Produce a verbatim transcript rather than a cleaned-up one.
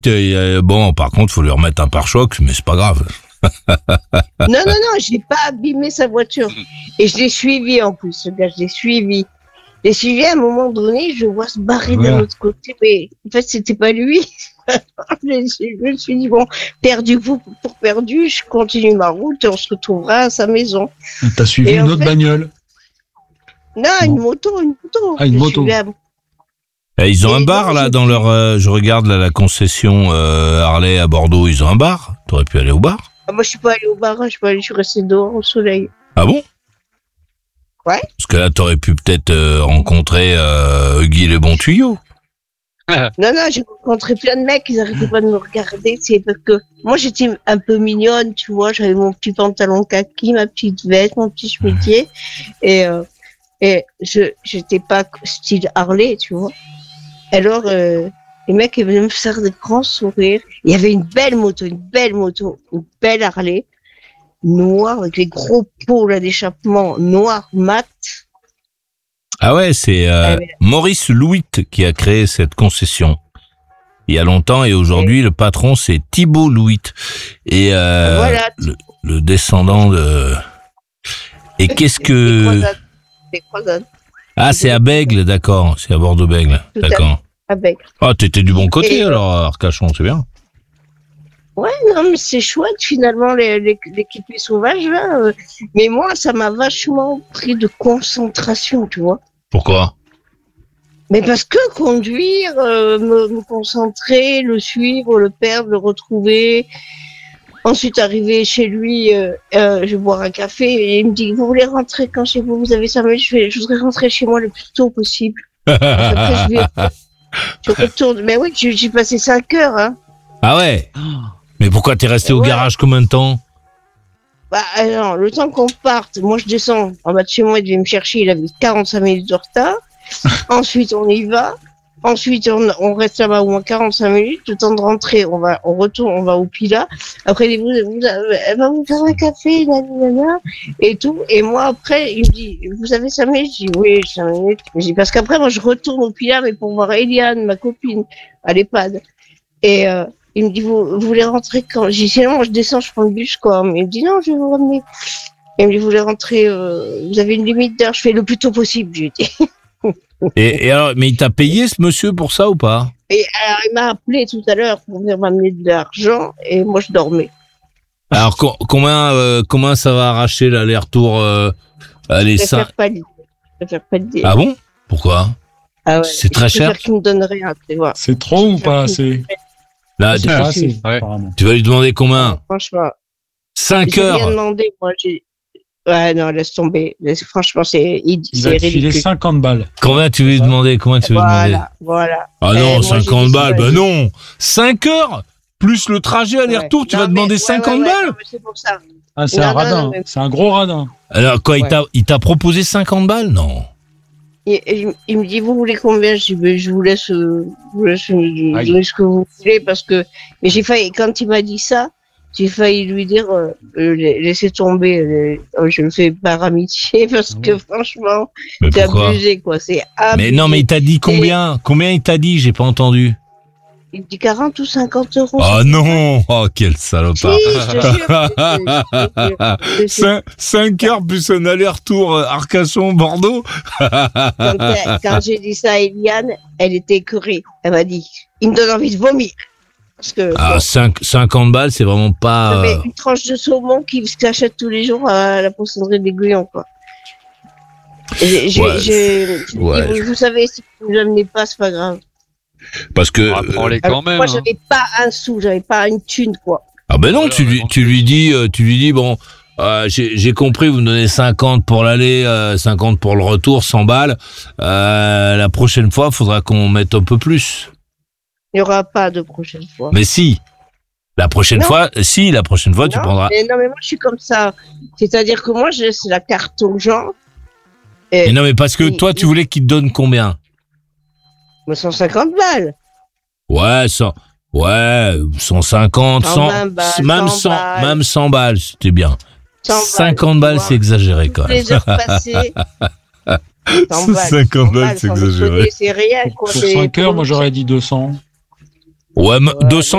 Euh, bon, par contre, faut lui remettre un pare-choc, mais c'est pas grave. Non, non, non, j'ai pas abîmé sa voiture. Et je l'ai suivi en plus, ce gars, je l'ai suivi. Je l'ai suivi à un moment donné, je vois se barrer Ouais. de l'autre côté, mais en fait, c'était pas lui. Je me suis dit, bon, perdu pour, pour perdu, je continue ma route et on se retrouvera à sa maison. T'as suivi Et une en autre fait- bagnole. Non, une moto, une moto. Ah, une Je moto. suivais à- Eh, ils ont Et un bar non, là j'ai- dans leur. euh, je regarde là la concession euh, Harley à Bordeaux. Ils ont un bar. T'aurais pu aller au bar. Ah, moi, je suis pas allée au bar, je suis pas allée, je suis restée dehors au soleil. Ah bon? Ouais. Parce que là, t'aurais pu peut-être euh, rencontrer euh, Guy les bons tuyaux. Non, non, j'ai rencontré plein de mecs, ils arrêtaient pas de me regarder, c'est parce que moi j'étais un peu mignonne, tu vois, j'avais mon petit pantalon kaki, ma petite veste, mon petit chemisier, et, euh, et je, j'étais pas style Harley, tu vois. Alors, euh, les mecs, ils venaient me faire des grands sourires. Il y avait une belle moto, une belle moto, une belle Harley, noire, avec les gros pots là d'échappement, noir, mat. Ah ouais, c'est euh, Ah ouais. Maurice Louit qui a créé cette concession. Il y a longtemps et aujourd'hui, le patron, c'est Thibaut Louit. Et euh, Voilà. le, le descendant de... Et qu'est-ce Des que... croisades. Des croisades. Ah, c'est à Bègle, d'accord. C'est à Bordeaux-Bègle, Tout à d'accord. Avec. Ah, t'étais du bon côté Et, euh, alors, Arcachon, c'est bien. Ouais, non, mais c'est chouette finalement les- les- l'équipe Les Sauvages. Là, euh, mais moi, ça m'a vachement pris de concentration, tu vois. Pourquoi? Mais parce que conduire, euh, me, me concentrer, le suivre, le perdre, le retrouver. Ensuite, arriver chez lui, euh, euh, je vais boire un café et il me dit, vous voulez rentrer quand chez vous, vous avez cinq minutes, je, vais, je voudrais rentrer chez moi le plus tôt possible. Après, je, lui ai- je retourne. Mais oui, j'ai j'ai passé cinq heures. Hein. Ah ouais? Mais pourquoi t'es resté Et au ouais. garage combien de temps? Bah, alors, le temps qu'on parte, moi je descends en bas de chez moi, il devait me chercher, il avait quarante-cinq minutes de retard. Ensuite, on y va. Ensuite, on, on reste là-bas au moins quarante-cinq minutes. Le temps de rentrer, on va, on retourne, on va au Pila. Après, il dit, vous, vous, elle va vous faire un café, nanana, et tout. Et moi, après, il me dit, vous avez cinq minutes? Je dis, oui, cinq minutes. Je dis, parce qu'après, moi, je retourne au Pila, mais pour voir Eliane, ma copine, à l'EHPAD. Et, euh, il me dit, vous, vous voulez rentrer quand? J'ai dit, sinon, moi, je descends, je prends le bus, quoi. Mais il me dit, non, je vais vous ramener. Il me dit, vous voulez rentrer, euh, vous avez une limite d'heure, je fais le plus tôt possible, j'ai dit. Et, et alors, mais il t'a payé ce monsieur pour ça ou pas? Et alors, il m'a appelé tout à l'heure pour venir m'amener de l'argent, et moi, je dormais. Alors, co- combien, euh, combien ça va arracher l'aller-retour euh, allez, Je ça... préfère pas le dire. Je préfère pas le dire. Ah bon? Pourquoi? Ah ouais. c'est très Je préfère cher. qu'il me donne rien, tu vois. C'est trop ou pas assez? Là, C'est tu, pas c'est- assez, Ouais. apparemment. tu vas lui demander combien? Franchement. Cinq J'ai rien heures? demandé, moi, j'ai. Ouais, non, laisse tomber. Laisse- Franchement, c'est, il- Il va c'est te filer ridicule. cinquante balles. Combien tu veux lui demander? Combien tu veux lui demander? Voilà, voilà. Ah Eh, non, moi, j'ai cinquante dit, balles, vas-y. bah non! cinq heures? Plus le trajet aller-retour, Ouais. tu Non, vas mais- demander ouais, cinquante ouais, ouais, balles? non, mais c'est pour ça. Ah, c'est Non, un non, radin. non, mais- C'est un gros radin. Alors quoi, il Ouais. t'a, il t'a proposé cinquante balles? Non. Et, et il- il me dit, vous voulez combien? Je dis, ben, je vous laisse, euh, je vous laisse euh, Aïe. donner ce que vous voulez, parce que, mais j'ai failli, quand il m'a dit ça, j'ai failli lui dire, euh, euh, laissez tomber, euh, euh, je le fais par amitié, parce que franchement, Mais c'est pourquoi? abusé, quoi, c'est abusé. Mais non, mais il t'a dit combien? Combien il t'a dit? J'ai pas entendu. Il me dit quarante ou cinquante euros. Oh non! Oh, quel Si, salopard! je te jure, je te jure, je te jure. cinq heures plus un aller-retour euh, Arcachon-Bordeaux? Quand, elle- quand j'ai dit ça à Eliane, elle était écœurée. Elle m'a dit, il me donne envie de vomir. Parce que, Ah, bon, cinq, cinquante balles, c'est vraiment pas... j'avais euh, une tranche de saumon qui s'achète tous les jours à la poissonnerie de l'Aiguillon, quoi. Et j'ai- Ouais, j'ai- j'ai ouais. dit, vous, vous savez, si vous ne l'amenez pas, c'est pas grave. Parce que... Ah, prends-les Alors, quand même. moi, hein. j'avais pas un sou, j'avais pas une thune, quoi. Ah ben non, Voilà, tu, lui, ouais, tu lui dis, euh, tu lui dis bon, euh, j'ai j'ai compris, vous me donnez cinquante pour l'aller, euh, cinquante pour le retour, cent balles. Euh, la prochaine fois, faudra qu'on mette un peu plus. Il n'y aura pas de prochaine fois. Mais si, la prochaine Non. fois, si, la prochaine fois, tu non, prendras. mais, non, mais moi, je suis comme ça. C'est-à-dire que moi, je laisse la carte aux gens. Et Et non, mais parce que il- toi, tu voulais qu'il te donne combien? cent cinquante balles. Ouais, cent, ouais, cent cinquante, cent cent, vingt balles, même cent cent, balles. même cent balles, c'était bien. cent balles, cinquante tu balles, vois. c'est exagéré quand Toutes même. les heures passées. cent balles, cinquante cent balles, c'est sans exagéré. déconner, c'est rien, Pour, quoi. pour c'est- cinq heures, moi j'aurais dit deux cents. Ouais, mais deux cents